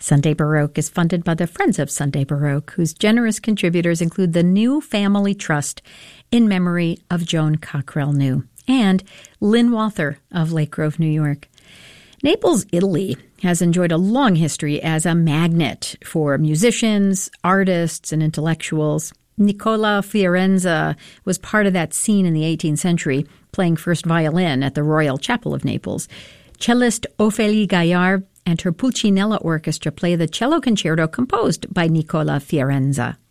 Sunday Baroque is funded by the Friends of Sunday Baroque, whose generous contributors include the New Family Trust in memory of Joan Cockrell New and Lynn Walther of Lake Grove, New York. Naples, Italy, has enjoyed a long history as a magnet for musicians, artists, and intellectuals. Nicola Fiorenza was part of that scene in the 18th century, playing first violin at the Royal Chapel of Naples. Cellist Ophélie Gaillard and her Pulcinella Orchestra play the cello concerto composed by Nicola Fiorenza.